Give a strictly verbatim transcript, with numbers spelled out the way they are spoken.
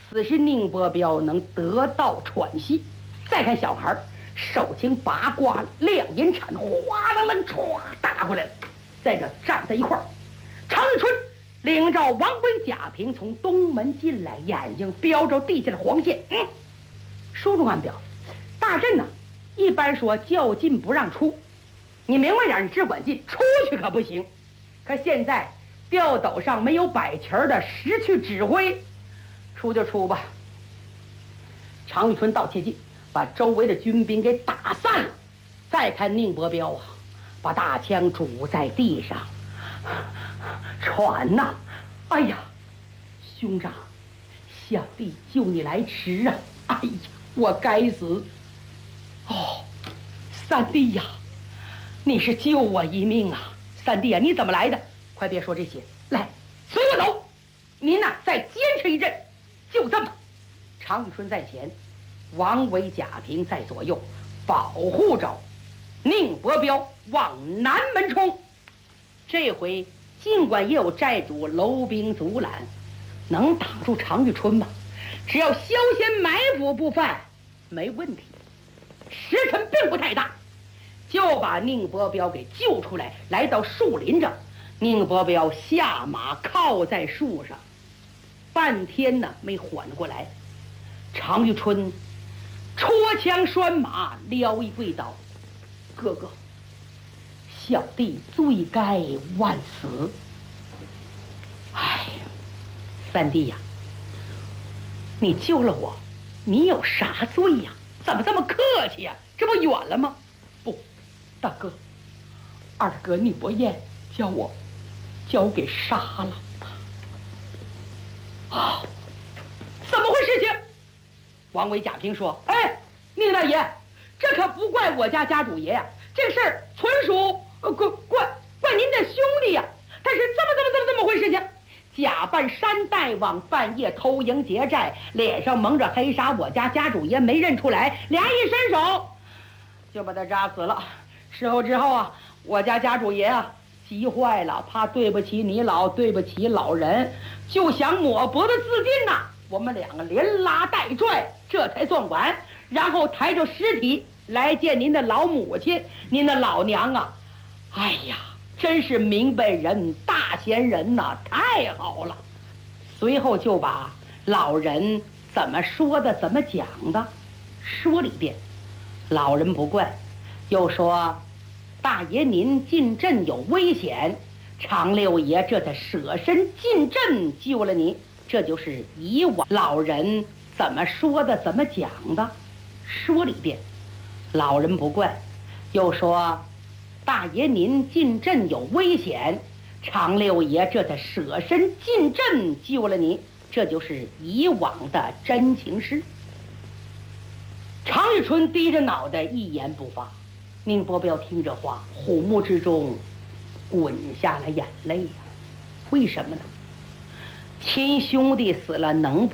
此时宁伯彪能得道喘息。再看小孩手擎八卦亮银铲，哗啦啦唰打过来了，在这站在一块儿。常遇春领着王威、贾平从东门进来，眼睛标着地下的黄线。嗯，书中暗表，大阵呢、啊，一般说较进不让出，你明白点，你只管进，出去可不行。可现在吊斗上没有摆旗的，失去指挥，出就出吧。常遇春道切进，把周围的军兵给打散了。再看宁伯彪啊，把大枪拄在地上，喘呐！哎呀，兄长，小弟救你来迟啊！哎呀，我该死！哦，三弟呀，你是救我一命啊！三弟啊，你怎么来的？快别说这些，来，随我走。您呐、啊，再坚持一阵，就这么。常遇春在前，王维、贾平在左右，保护着宁伯彪往南门冲。这回尽管也有寨主楼兵阻拦，能挡住常遇春吗？只要消先埋伏不犯，没问题。时辰并不太大，就把宁伯彪给救出来，来到树林这。宁伯彪下马靠在树上，半天呢没缓过来。常遇春戳枪拴马，撩一跪倒：“哥哥，小弟罪该万死。哎，三弟呀，你救了我，你有啥罪呀？怎么这么客气呀？这不远了吗？不，大哥，二哥宁伯彦将我交给杀了。啊，怎么回事情？”王维、贾平说：“哎，宁大爷，这可不怪我家家主爷呀、啊，这事儿纯属呃怪怪怪您的兄弟呀、啊。但是这么这么这么这么回事情，假扮山大王，半夜偷营劫寨，脸上蒙着黑纱，我家家主爷没认出来，俩一伸手就把他扎死了。事后之后啊，我家家主爷啊急坏了，怕对不起你老，对不起老人，就想抹脖子自尽呐、啊。我们两个连拉带拽，这才算完。然后抬着尸体来见您的老母亲，您的老娘啊，哎呀，真是明白人，大贤人呐、啊，太好了。随后就把老人怎么说的，怎么讲的说了一遍。老人不惯，又说：“大爷您进阵有危险，常六爷这才舍身进阵救了你。”这就是以往老人怎么说的，怎么讲的说了一遍。老人不惯，又说：“大爷您进阵有危险，常六爷这才舍身进阵救了你。”这就是以往的真情诗。常遇春低着脑袋一言不发。宁伯彪听这话，虎目之中滚下了眼泪呀、啊。为什么呢？亲兄弟死了能